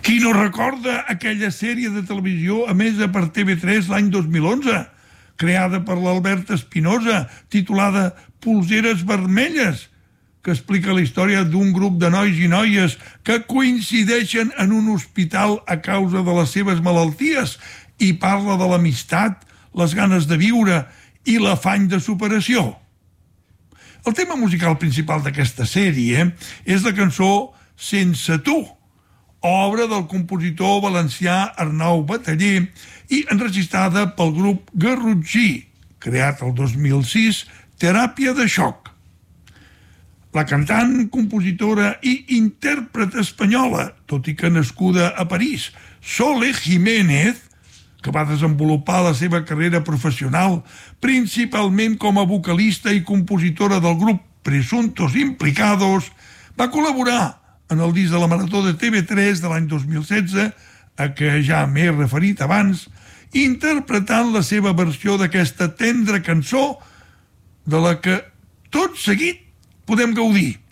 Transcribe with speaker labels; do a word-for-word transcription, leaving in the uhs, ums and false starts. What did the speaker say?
Speaker 1: Qui no recorda aquella sèrie de televisió emesa per T V tres l'any dos mil onze, creada per l'Albert Espinosa, titulada Polseres vermelles, que explica la història d'un grup de nois i noies que coincideixen en un hospital a causa de les seves malalties i parla de l'amistat, les ganes de viure i l'afany de superació. El tema musical principal d'aquesta sèrie és la cançó Sense tu, obra del compositor valencià Arnau Bataller i enregistrada pel grup Garrotxí, creat el dos mil sis, Teràpia de xoc. La cantant, compositora i intèrprete espanyola, tot i que nascuda a París, Sole Jiménez, que va desenvolupar la seva carrera professional principalment com a vocalista i compositora del grup Presuntos Implicados, va col·laborar en el disc de la Marató de T V tres de l'any dos mil setze, a què ja m'he referit abans, interpretant la seva versió d'aquesta tendra cançó de la que tot seguit podem gaudir.